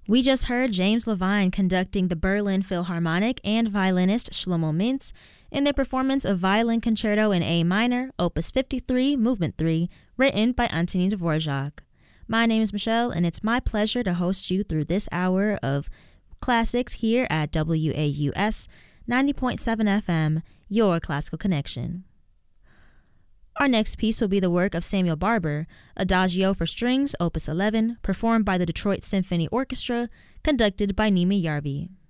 We just heard James Levine conducting the Berlin Philharmonic and violinist Shlomo Mintz in their performance of Violin Concerto in A minor, Opus 53, Movement 3, written by Antonin Dvorak. My name is Michelle, and it's my pleasure to host you through this hour of classics here at WAUS 90.7 FM, your classical connection. Our next piece will be the work of Samuel Barber, Adagio for Strings, Opus 11, performed by the Detroit Symphony Orchestra, conducted by Nima Yarvi.